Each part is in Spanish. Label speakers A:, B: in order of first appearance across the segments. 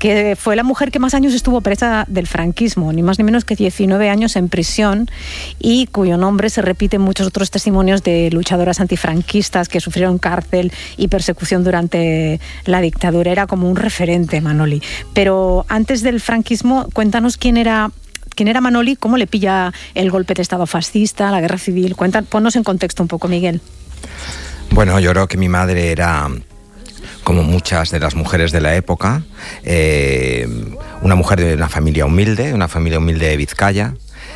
A: que fue la mujer que más años estuvo presa del franquismo, ni más ni menos que 19 años en prisión, y cuyo nombre se repite en muchos otros testimonios de luchadoras antifranquistas que sufrieron cárcel y persecución durante la dictadura. Era como un referente, Manoli. Pero antes del franquismo, cuéntanos quién era Manoli, cómo le pilla el golpe de Estado fascista, la guerra civil. Ponnos en contexto un poco, Miguel.
B: Bueno, yo creo que mi madre era, como muchas de las mujeres de la época, una mujer de una familia humilde de Vizcaya.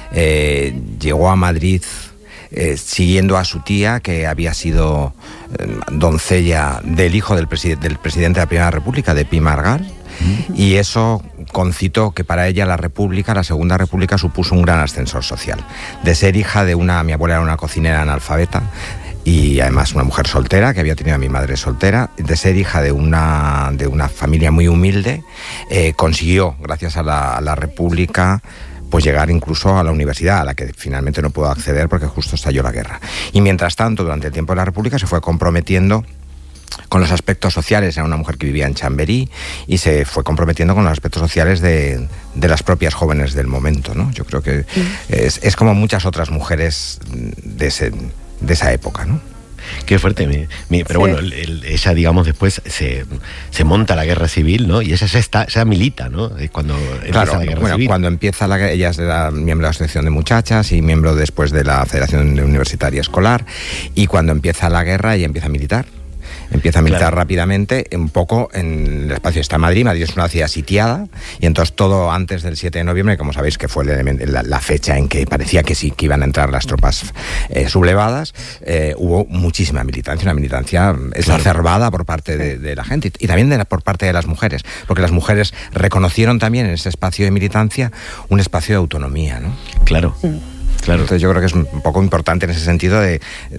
B: Llegó a Madrid siguiendo a su tía, que había sido doncella del hijo del presidente de la Primera República, de Pi Margall. Y eso concitó que para ella la Segunda República, supuso un gran ascensor social. De ser hija de mi abuela era una cocinera analfabeta y además una mujer soltera, que había tenido a mi madre soltera, de ser hija de una familia muy humilde, consiguió, gracias a la República, pues llegar incluso a la universidad, a la que finalmente no pudo acceder porque justo estalló la guerra. Y mientras tanto, durante el tiempo de la República, se fue comprometiendo con los aspectos sociales. Era una mujer que vivía en Chamberí y se fue comprometiendo con los aspectos sociales de las propias jóvenes del momento, ¿no? Yo creo que es como muchas otras mujeres de esa época, ¿no?
C: Qué fuerte. Pero bueno, ella, digamos, después se monta la guerra civil, ¿no? Y ella milita, ¿no? Es cuando empieza la guerra civil. Cuando empieza la guerra,
B: ella era miembro de la Asociación de Muchachas y miembro después de la Federación Universitaria Escolar. Y cuando empieza la guerra, ella empieza a militar. Rápidamente, un poco en el espacio. Está Madrid es una ciudad sitiada, y entonces todo antes del 7 de noviembre, como sabéis que fue la fecha en que parecía que sí que iban a entrar las tropas sublevadas, hubo muchísima militancia, una militancia exacerbada por parte de la gente y también por parte de las mujeres, porque las mujeres reconocieron también en ese espacio de militancia un espacio de autonomía, ¿no?
C: Claro.
B: Entonces yo creo que es un poco importante en ese sentido de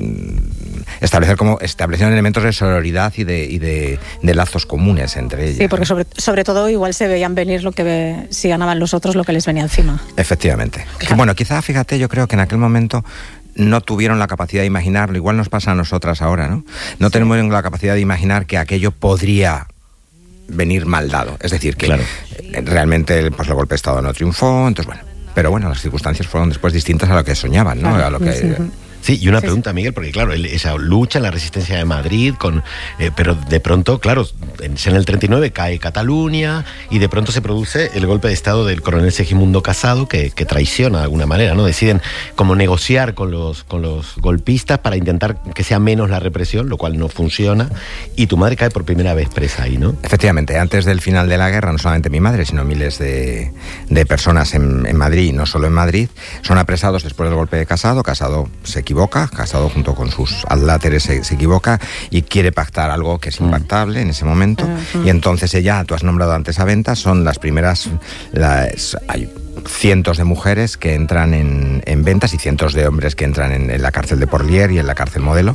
B: establecer elementos de sororidad y de lazos comunes entre ellas.
A: Sí, porque sobre todo igual se veían venir si ganaban los otros, lo que les venía encima.
B: Efectivamente. Claro. Bueno, quizá, fíjate, yo creo que en aquel momento no tuvieron la capacidad de imaginarlo. Igual nos pasa a nosotras ahora, ¿no? No tenemos la capacidad de imaginar que aquello podría venir mal dado. Es decir, que realmente el golpe de Estado no triunfó, entonces pero bueno, las circunstancias fueron después distintas a lo que soñaban, ¿no? A lo que...
C: Sí, y una pregunta, Miguel, porque claro, esa lucha en la resistencia de Madrid, pero de pronto, claro, en el 39 cae Cataluña y de pronto se produce el golpe de Estado del coronel Segismundo Casado, que traiciona de alguna manera, ¿no? Deciden como negociar con los golpistas para intentar que sea menos la represión, lo cual no funciona, y tu madre cae por primera vez presa ahí, ¿no?
B: Efectivamente, antes del final de la guerra, no solamente mi madre, sino miles de personas en Madrid, no solo en Madrid, son apresados después del golpe de Casado. Casado se equivoca, Casado junto con sus adláteres se equivoca y quiere pactar algo que es impactable en ese momento. Y entonces ella, tú has nombrado antes a Ventas, son las primeras, hay cientos de mujeres que entran en Ventas y cientos de hombres que entran en la cárcel de Porlier y en la cárcel Modelo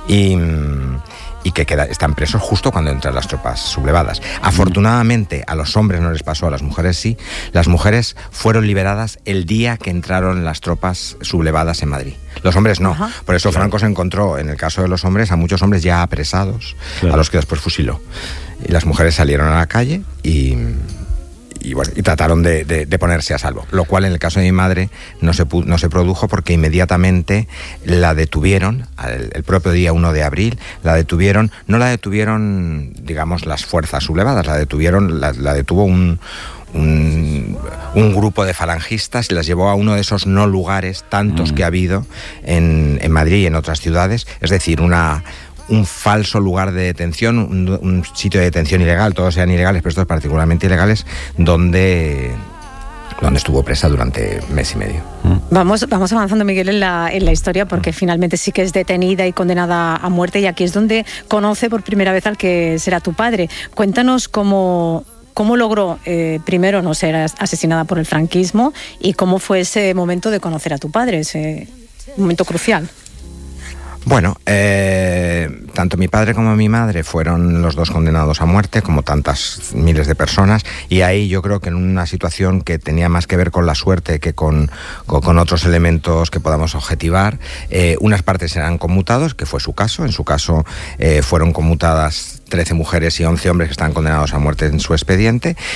B: y que están presos justo cuando entran las tropas sublevadas. Afortunadamente a los hombres no les pasó, a las mujeres sí. Las mujeres fueron liberadas el día que entraron las tropas sublevadas en Madrid. Los hombres no. Por eso Franco se encontró, en el caso de los hombres, a muchos hombres ya apresados, a los que después fusiló. Y las mujeres salieron a la calle y trataron de ponerse a salvo, lo cual en el caso de mi madre no se produjo, porque inmediatamente la detuvieron, el propio día 1 de abril, no la detuvieron, digamos, las fuerzas sublevadas, la detuvo un grupo de falangistas y las llevó a uno de esos no lugares, tantos que ha habido en Madrid y en otras ciudades, es decir, un falso lugar de detención, un sitio de detención ilegal, todos eran ilegales, pero estos particularmente ilegales, donde estuvo presa durante mes y medio.
A: Vamos avanzando, Miguel, en la historia, porque finalmente sí que es detenida y condenada a muerte, y aquí es donde conoce por primera vez al que será tu padre. Cuéntanos cómo logró primero no ser asesinada por el franquismo y cómo fue ese momento de conocer a tu padre, ese momento crucial.
B: Bueno, tanto mi padre como mi madre fueron los dos condenados a muerte, como tantas miles de personas, y ahí yo creo que en una situación que tenía más que ver con la suerte que con otros elementos que podamos objetivar, unas partes eran conmutados, que fue su caso. En su caso fueron conmutadas 13 mujeres y 11 hombres que estaban condenados a muerte en su expediente,